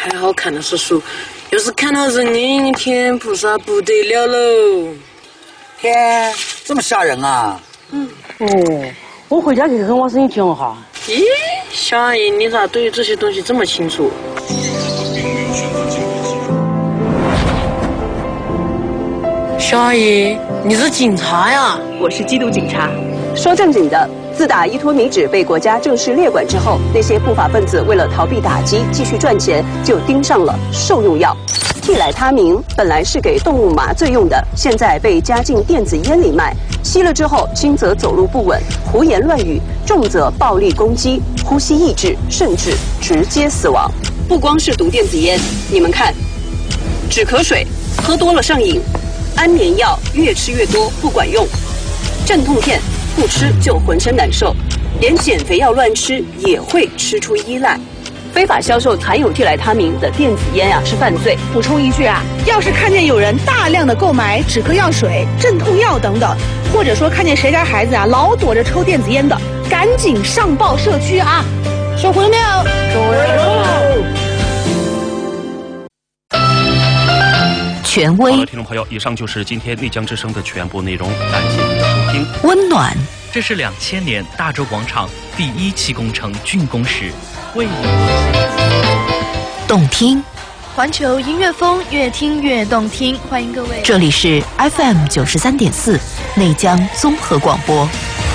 还好看的是书，要是看到人影，天菩萨不得了喽！ 天，这么吓人啊！ 我回家去跟我婶讲哈。 咦，小阿姨，你咋对于这些东西这么清楚？小阿姨，你是警察呀？ 我是缉毒警察。说正经的，自打依托米脂被国家正式列管之后，那些不法分子为了逃避打击、继续赚钱，就盯上了受用药。替来他明本来是给动物麻醉用的，现在被加进电子烟里卖。吸了之后，轻则走路不稳、胡言乱语，重则暴力攻击、呼吸抑制，甚至直接死亡。不光是毒电子烟，你们看，止咳水喝多了上瘾，安眠药越吃越多不管用，镇痛片不吃就浑身难受，连减肥药乱吃也会吃出依赖。非法销售含有替来他明的电子烟是犯罪。 补充一句要是看见有人大量的购买止咳药水、镇痛药等等，或者说看见谁家孩子老躲着抽电子烟的，赶紧上报社区收回了没有？收回了。 权威。 好了，听众朋友，以上就是今天丽江之声的全部内容，感谢您的收听。 温暖， 这是2000年大洲广场第1期工程竣工时为你动听， 环球音乐风，越听越动听。欢迎各位， 这里是 FM 93.4内江综合广播。